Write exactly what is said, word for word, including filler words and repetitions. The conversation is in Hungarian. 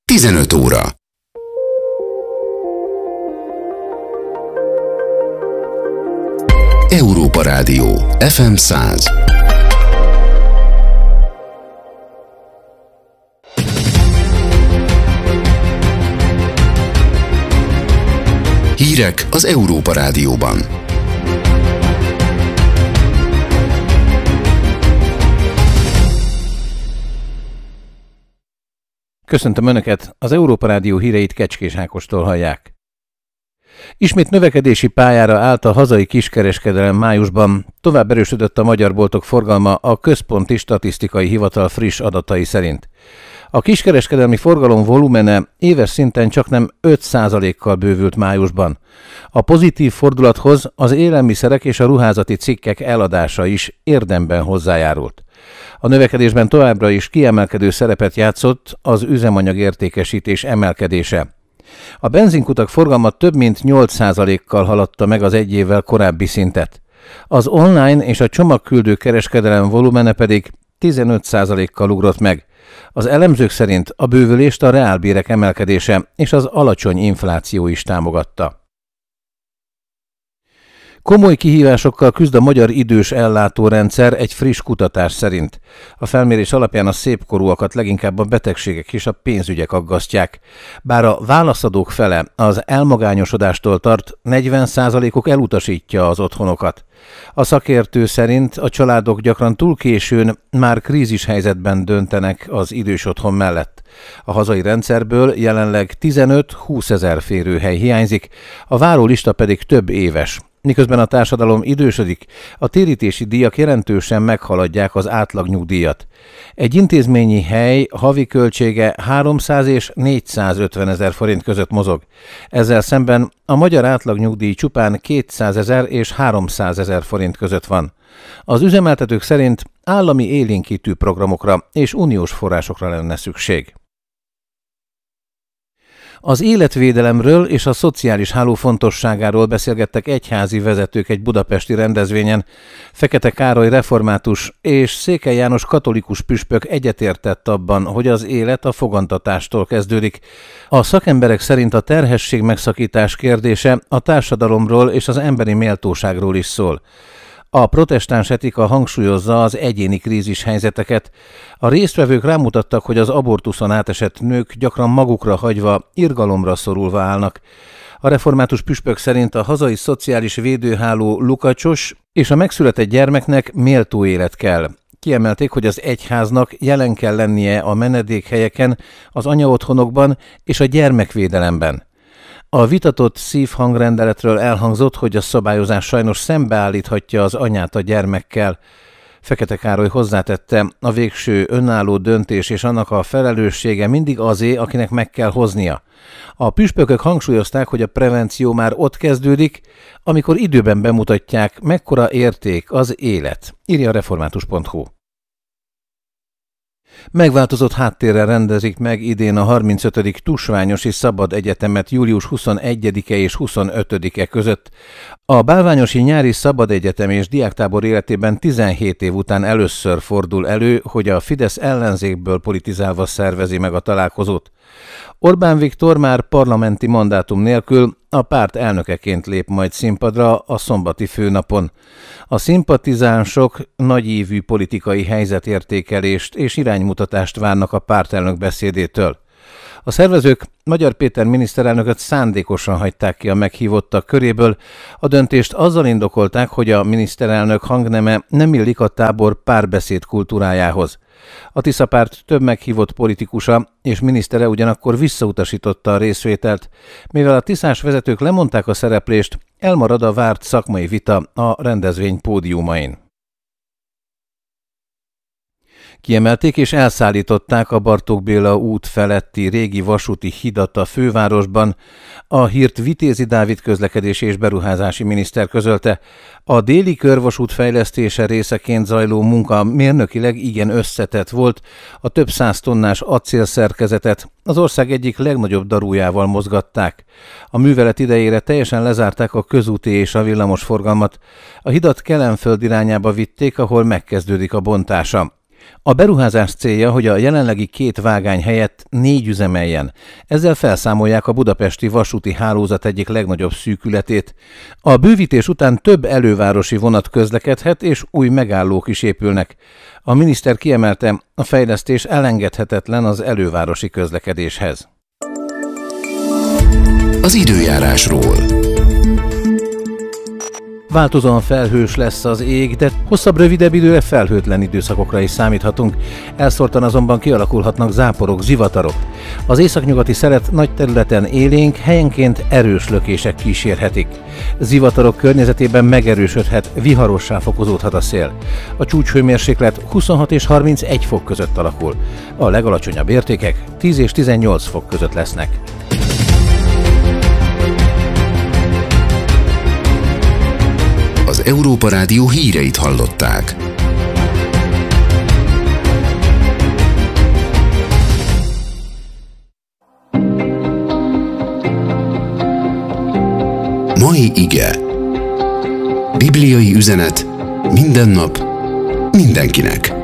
tizenöt óra. Európa Rádió, ef em száz. Hírek az Európa Rádióban. Köszöntöm Önöket, az Európa Rádió híreit Kecskés Ákostól hallják. Ismét növekedési pályára állt a hazai kiskereskedelem májusban, tovább erősödött a magyar boltok forgalma a Központi Statisztikai Hivatal friss adatai szerint. A kiskereskedelmi forgalom volumene éves szinten csaknem öt százalékkal bővült májusban. A pozitív fordulathoz az élelmiszerek és a ruházati cikkek eladása is érdemben hozzájárult. A növekedésben továbbra is kiemelkedő szerepet játszott az üzemanyag értékesítés emelkedése. A benzinkutak forgalma több mint nyolc százalékkal haladta meg az egy évvel korábbi szintet. Az online és a csomagküldő kereskedelem volumene pedig tizenöt százalékkal ugrott meg. Az elemzők szerint a bővülést a reálbérek emelkedése és az alacsony infláció is támogatta. Komoly kihívásokkal küzd a magyar idős ellátórendszer egy friss kutatás szerint. A felmérés alapján a szépkorúakat leginkább a betegségek és a pénzügyek aggasztják. Bár a válaszadók fele az elmagányosodástól tart, negyven százalékuk elutasítja az otthonokat. A szakértő szerint a családok gyakran túl későn már krízis helyzetben döntenek az idős otthon mellett. A hazai rendszerből jelenleg tizenöt-húsz ezer férőhely hiányzik, a várólista pedig több éves. Miközben a társadalom idősödik, a térítési díjak jelentősen meghaladják az átlagnyugdíjat. Egy intézményi hely havi költsége háromszáz és négyszázötven ezer forint között mozog. Ezzel szemben a magyar átlagnyugdíj csupán kétszázezer és háromszázezer forint között van. Az üzemeltetők szerint állami élénkítő programokra és uniós forrásokra lenne szükség. Az életvédelemről és a szociális háló fontosságáról beszélgettek egyházi vezetők egy budapesti rendezvényen. Fekete Károly református és Székely János katolikus püspök egyetértett abban, hogy az élet a fogantatástól kezdődik. A szakemberek szerint a terhesség megszakítás kérdése a társadalomról és az emberi méltóságról is szól. A protestáns etika hangsúlyozza az egyéni krízis helyzeteket. A résztvevők rámutattak, hogy az abortuszon átesett nők gyakran magukra hagyva, irgalomra szorulva állnak. A református püspök szerint a hazai szociális védőháló lukacsos, és a megszületett gyermeknek méltó élet kell. Kiemelték, hogy az egyháznak jelen kell lennie a menedékhelyeken, az anyaotthonokban és a gyermekvédelemben. A vitatott szívhangrendeletről elhangzott, hogy a szabályozás sajnos szembeállíthatja az anyát a gyermekkel. Fekete Károly hozzátette, a végső önálló döntés és annak a felelőssége mindig azé, akinek meg kell hoznia. A püspökök hangsúlyozták, hogy a prevenció már ott kezdődik, amikor időben bemutatják, mekkora érték az élet, írja református pont hu. Megváltozott háttérrel rendezik meg idén a harmincötödik Tusványosi Szabad Egyetemet július huszonegyedike és huszonötödike között. A Bálványosi Nyári Szabad Egyetem és diáktábor életében tizenhét év után először fordul elő, hogy a Fidesz ellenzékből politizálva szervezi meg a találkozót. Orbán Viktor már parlamenti mandátum nélkül a párt elnökeként lép majd színpadra a szombati főnapon. A szimpatizánsok nagyívű politikai helyzetértékelést és iránymutatást várnak a pártelnök beszédétől. A szervezők Magyar Péter miniszterelnököt szándékosan hagyták ki a meghívottak köréből. A döntést azzal indokolták, hogy a miniszterelnök hangneme nem illik a tábor párbeszéd kultúrájához. A Tisza párt több meghívott politikusa és minisztere ugyanakkor visszautasította a részvételt. Mivel a tiszás vezetők lemondták a szereplést, elmarad a várt szakmai vita a rendezvény pódiumain. Kiemelték és elszállították a Bartók Béla út feletti régi vasúti hidat a fővárosban. A hírt Vitézi Dávid közlekedési és beruházási miniszter közölte. A déli körvasút fejlesztése részeként zajló munka mérnökileg igen összetett volt, a több száz tonnás acélszerkezetet az ország egyik legnagyobb darújával mozgatták. A művelet idejére teljesen lezárták a közúti és a villamos forgalmat. A hidat Kelenföld irányába vitték, ahol megkezdődik a bontása. A beruházás célja, hogy a jelenlegi két vágány helyett négy üzemeljen. Ezzel felszámolják a budapesti vasúti hálózat egyik legnagyobb szűkületét. A bővítés után több elővárosi vonat közlekedhet, és új megállók is épülnek. A miniszter kiemelte, a fejlesztés elengedhetetlen az elővárosi közlekedéshez. Az időjárásról. Változóan felhős lesz az ég, de hosszabb, rövidebb időre felhőtlen időszakokra is számíthatunk. Elszórtan azonban kialakulhatnak záporok, zivatarok. Az északnyugati szelet nagy területen élénk, helyenként erős lökések kísérhetik. Zivatarok környezetében megerősödhet, viharossá fokozódhat a szél. A csúcshőmérséklet huszonhat és harmincegy fok között alakul. A legalacsonyabb értékek tíz és tizennyolc fok között lesznek. Az Európa Rádió híreit hallották. Mai ige. Bibliai üzenet minden nap, mindenkinek.